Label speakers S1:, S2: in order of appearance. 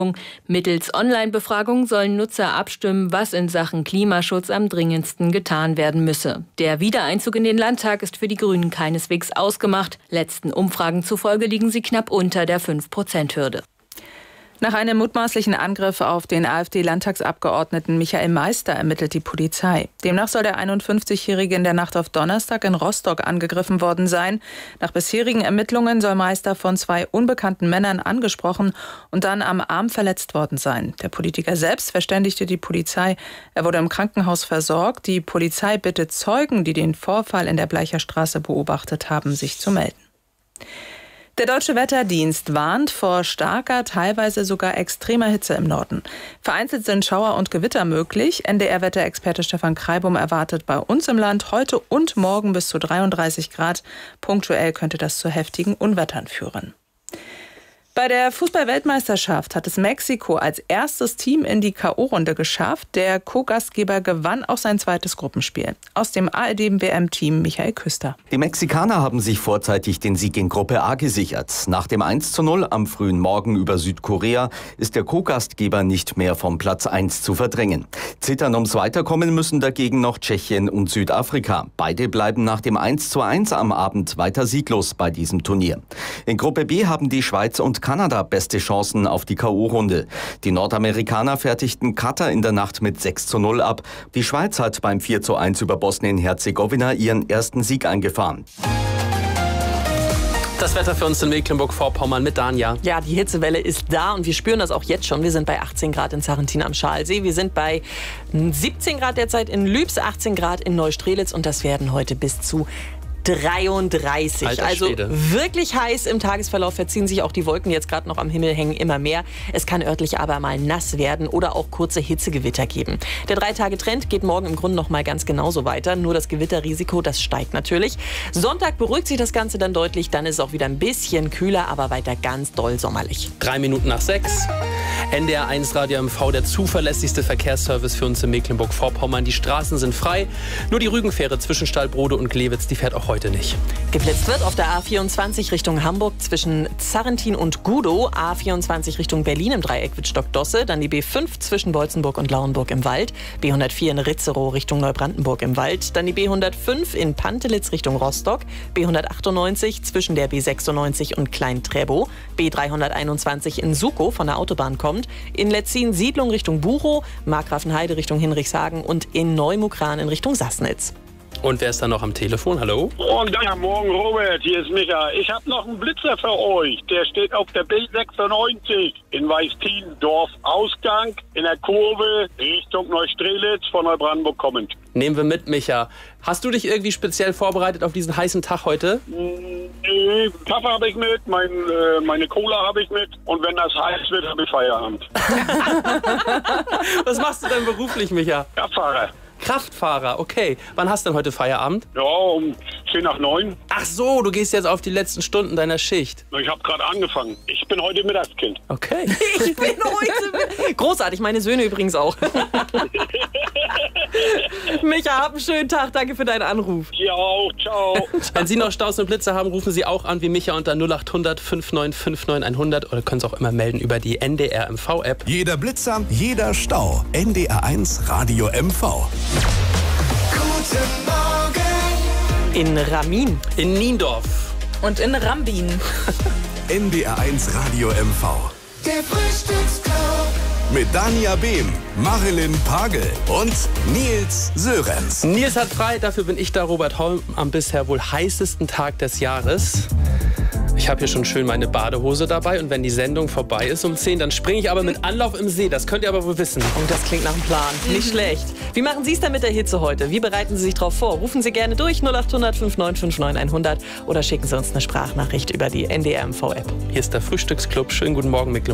S1: Mittels Online-Befragung sollen Nutzer abstimmen, was in Sachen Klimaschutz am dringendsten getan werden müsse. Der Wiedereinzug in den Landtag ist für die Grünen keineswegs ausgemacht. Letzten Umfragen zufolge liegen sie knapp unter der 5%-Hürde.
S2: Nach einem mutmaßlichen Angriff auf den AfD-Landtagsabgeordneten Michael Meister ermittelt die Polizei. Demnach soll der 51-Jährige in der Nacht auf Donnerstag in Rostock angegriffen worden sein. Nach bisherigen Ermittlungen soll Meister von 2 unbekannten Männern angesprochen und dann am Arm verletzt worden sein. Der Politiker selbst verständigte die Polizei. Er wurde im Krankenhaus versorgt. Die Polizei bittet Zeugen, die den Vorfall in der Bleicherstraße beobachtet haben, sich zu melden. Der Deutsche Wetterdienst warnt vor starker, teilweise sogar extremer Hitze im Norden. Vereinzelt sind Schauer und Gewitter möglich. NDR-Wetterexperte Stefan Kreibum erwartet bei uns im Land heute und morgen bis zu 33 Grad. Punktuell könnte das zu heftigen Unwettern führen. Bei der Fußball-Weltmeisterschaft hat es Mexiko als erstes Team in die K.O.-Runde geschafft. Der Co-Gastgeber gewann auch sein zweites Gruppenspiel. Aus dem ARD-WM-Team Michael Küster.
S3: Die Mexikaner haben sich vorzeitig den Sieg in Gruppe A gesichert. Nach dem 1:0 am frühen Morgen über Südkorea ist der Co-Gastgeber nicht mehr vom Platz 1 zu verdrängen. Zittern ums Weiterkommen müssen dagegen noch Tschechien und Südafrika. Beide bleiben nach dem 1:1 am Abend weiter sieglos bei diesem Turnier. In Gruppe B haben die Schweiz und Kanada beste Chancen auf die K.O.-Runde. Die Nordamerikaner fertigten Katar in der Nacht mit 6:0 ab. Die Schweiz hat beim 4:1 über Bosnien-Herzegowina ihren ersten Sieg eingefahren.
S4: Das Wetter für uns in Mecklenburg-Vorpommern mit Danja.
S5: Ja, die Hitzewelle ist da und wir spüren das auch jetzt schon. Wir sind bei 18 Grad in Sarrentin am Schalsee. Wir sind bei 17 Grad derzeit in Lübs, 18 Grad in Neustrelitz und das werden heute bis zu 33.
S4: Alter
S5: also
S4: Schwede.
S5: Wirklich heiß im Tagesverlauf, verziehen sich auch die Wolken jetzt gerade noch am Himmel, hängen immer mehr. Es kann örtlich aber mal nass werden oder auch kurze Hitzegewitter geben. Der 3-Tage-Trend geht morgen im Grunde noch mal ganz genauso weiter, nur das Gewitterrisiko, das steigt natürlich. Sonntag beruhigt sich das Ganze dann deutlich, dann ist es auch wieder ein bisschen kühler, aber weiter ganz doll sommerlich.
S4: 3 Minuten nach 6. NDR 1 Radio MV, der zuverlässigste Verkehrsservice für uns in Mecklenburg-Vorpommern. Die Straßen sind frei, nur die Rügenfähre zwischen Stallbrode und Glewitz, die fährt auch heute nicht.
S5: Geblitzt wird auf der A24 Richtung Hamburg zwischen Sarrentin und Gudow, A24 Richtung Berlin im Dreieck Wittstock-Dosse, dann die B5 zwischen Bolzenburg und Lauenburg im Wald, B104 in Ritzerow Richtung Neubrandenburg im Wald, dann die B105 in Pantelitz Richtung Rostock, B198 zwischen der B96 und Klein-Trebow, B321 in Sukow von der Autobahn kommt, in Letzin Siedlung Richtung Buchow, Markgrafenheide Richtung Hinrichshagen und in Neumukran in Richtung Sassnitz.
S4: Und wer ist da noch am Telefon? Hallo?
S6: Morgen, Robert. Hier ist Micha. Ich habe noch einen Blitzer für euch. Der steht auf der B96 in Weißtiendorf Ausgang in der Kurve Richtung Neustrelitz von Neubrandenburg kommend.
S4: Nehmen wir mit, Micha. Hast du dich irgendwie speziell vorbereitet auf diesen heißen Tag heute?
S6: Nee, Kaffee habe ich mit, meine Cola habe ich mit und wenn das heiß wird, habe ich Feierabend.
S4: Was machst du denn beruflich, Micha?
S6: Kraftfahrer.
S4: Kraftfahrer, okay. Wann hast du denn heute Feierabend?
S6: Ja, um 10 nach 9.
S4: Ach so, du gehst jetzt auf die letzten Stunden deiner Schicht.
S6: Ich habe gerade angefangen. Ich bin heute Mittagskind.
S4: Okay.
S5: Ich bin heute großartig, meine Söhne übrigens auch. Micha, hab einen schönen Tag, danke für deinen Anruf.
S6: Ja auch, ciao.
S4: Wenn Sie noch Staus und Blitze haben, rufen Sie auch an wie Micha unter 0800 5959 100 oder können Sie auch immer melden über die NDR MV-App.
S7: Jeder Blitzer, jeder Stau. NDR 1 Radio MV.
S8: Guten Morgen.
S5: In Ramin.
S4: In Niendorf.
S2: Und in Rambin.
S7: NDR 1 Radio MV.
S8: Der Frühstücksclub.
S7: Mit Danja Behm, Marilyn Pagel und Nils Sörenz.
S4: Nils hat frei, dafür bin ich da, Robert Holm, am bisher wohl heißesten Tag des Jahres. Ich habe hier schon schön meine Badehose dabei und wenn die Sendung vorbei ist um 10, dann springe ich aber mit Anlauf im See. Das könnt ihr aber wohl wissen.
S5: Und das klingt nach einem Plan. Nicht schlecht. Wie machen Sie es denn mit der Hitze heute? Wie bereiten Sie sich darauf vor? Rufen Sie gerne durch 0800 5959 100 oder schicken Sie uns eine Sprachnachricht über die NDR MV-App.
S4: Hier ist der Frühstücksclub. Schönen guten Morgen, Mecklenburg.